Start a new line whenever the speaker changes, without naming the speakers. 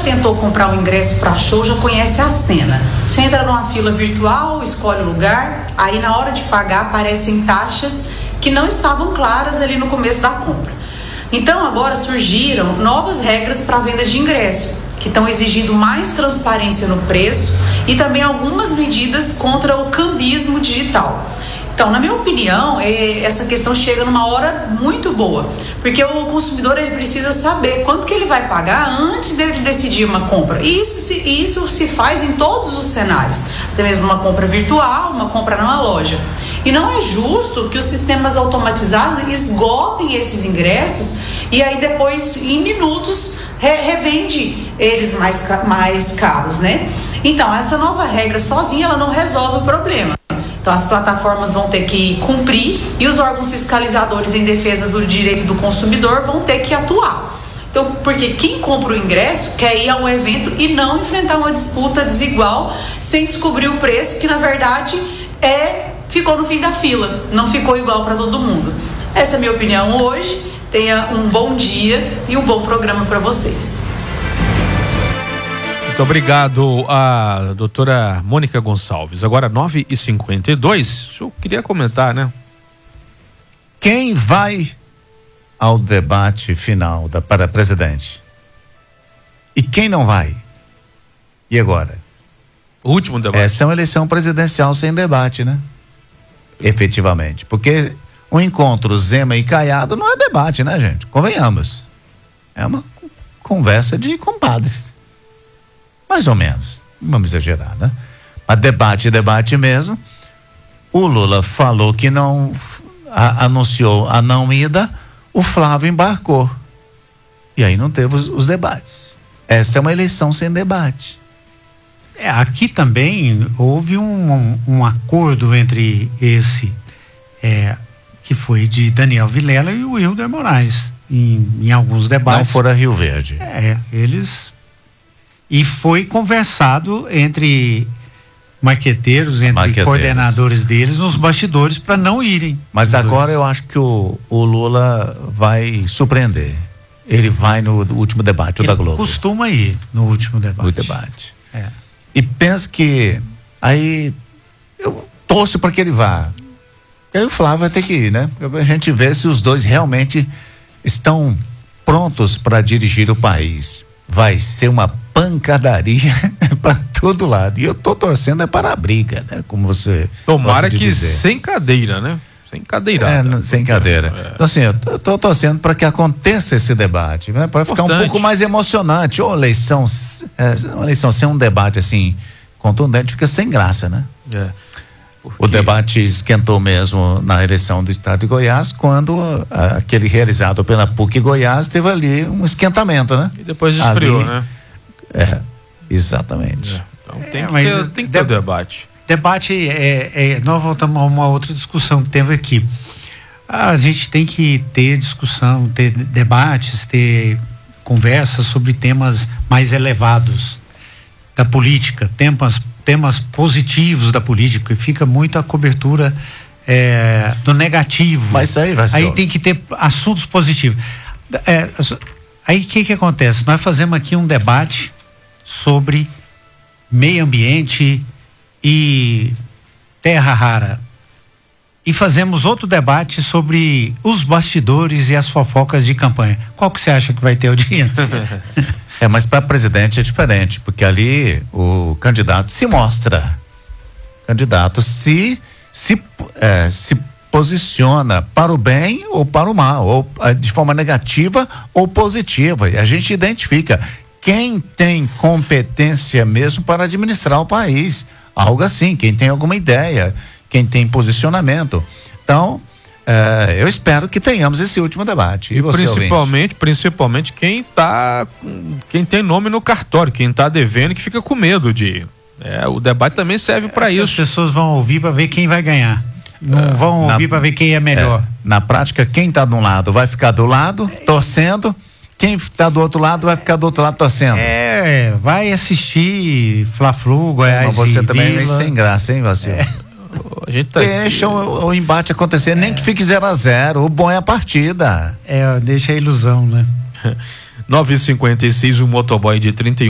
tentou comprar um ingresso para show já conhece a cena. Você entra numa fila virtual, escolhe o lugar, aí na hora de pagar aparecem taxas que não estavam claras ali no começo da compra. Então agora surgiram novas regras para a venda de ingresso, que estão exigindo mais transparência no preço e também algumas medidas contra o cambismo digital. Então, na minha opinião, essa questão chega numa hora muito boa, porque o consumidor ele precisa saber quanto que ele vai pagar antes dele decidir uma compra. E isso se faz em todos os cenários, até mesmo uma compra virtual, uma compra numa loja. E não é justo que os sistemas automatizados esgotem esses ingressos e aí depois, em minutos, revende eles mais caros, né? Então, essa nova regra sozinha ela não resolve o problema. Então, as plataformas vão ter que cumprir e os órgãos fiscalizadores em defesa do direito do consumidor vão ter que atuar. Então, porque quem compra o ingresso quer ir a um evento e não enfrentar uma disputa desigual sem descobrir o preço que, na verdade, ficou no fim da fila, não ficou igual para todo mundo. Essa é a minha opinião hoje. Tenha um bom dia e um bom programa para vocês.
Muito obrigado a doutora Mônica Gonçalves. Agora 9h52, eu queria comentar, né?
Quem vai ao debate final para presidente? E quem não vai? E agora?
O último debate.
Essa é uma eleição presidencial sem debate, né? Efetivamente. Porque o encontro Zema e Caiado não é debate, né, gente? Convenhamos. É uma conversa de compadres. Mais ou menos, vamos exagerar, né? Mas debate mesmo. O Lula falou que não anunciou a não ida, o Flávio embarcou. E aí não teve os debates. Essa é uma eleição sem debate.
Aqui também houve um acordo entre esse que foi de Daniel Vilela e o Hilder Moraes em alguns debates.
Não foram a Rio Verde.
Eles... E foi conversado entre marqueteiros, coordenadores deles, nos bastidores, para não irem.
Mas agora eu acho que o Lula vai surpreender. Ele vai no último debate, o da Globo.
Costuma ir no último debate.
No debate. E penso que aí eu torço para que ele vá. Aí o Flávio vai ter que ir, né? A gente vê se os dois realmente estão prontos para dirigir o país. Vai ser uma pancadaria para todo lado. E eu tô torcendo para a briga, né? Como você
tomara que
dizer.
Sem cadeira, né? Sem cadeirada.
Sem cadeira. Então, assim, eu tô torcendo para que aconteça esse debate, né? Para ficar um pouco mais emocionante. Uma eleição sem um debate assim contundente fica sem graça, né? O debate esquentou mesmo na eleição do estado de Goiás, quando aquele realizado pela PUC Goiás teve ali um esquentamento, né?
E depois esfriou, né?
Exatamente.
Então tem que ter debate.
Debate nós voltamos a uma outra discussão que teve aqui. A gente tem que ter discussão, ter debates, ter conversas sobre temas mais elevados da política, temas positivos da política, e fica muito a cobertura do negativo.
Mas aí
tem que ter assuntos positivos. Aí o que acontece? Nós fazemos aqui um debate sobre meio ambiente e terra rara, e fazemos outro debate sobre os bastidores e as fofocas de campanha. Qual que você acha que vai ter audiência?
Mas para presidente é diferente, porque ali o candidato se mostra. O candidato se posiciona para o bem ou para o mal, ou de forma negativa ou positiva. E a gente identifica quem tem competência mesmo para administrar o país. Algo assim, quem tem alguma ideia, quem tem posicionamento. Então, eu espero que tenhamos esse último debate.
E você, principalmente quem tem nome no cartório, quem está devendo, que fica com medo de ir. O debate também serve para isso.
As pessoas vão ouvir para ver quem vai ganhar. Não vão ouvir para ver quem é melhor.
Na prática, quem está de um lado vai ficar do lado, torcendo. Quem está do outro lado vai ficar do outro lado torcendo.
Vai assistir Fla-Flu, Goiás.
Mas você também é sem graça, hein, Vacilo?
A gente
deixa o embate acontecer, nem que fique 0-0. O bom é a partida.
Deixa a ilusão, né?
9h56, um motoboy de 31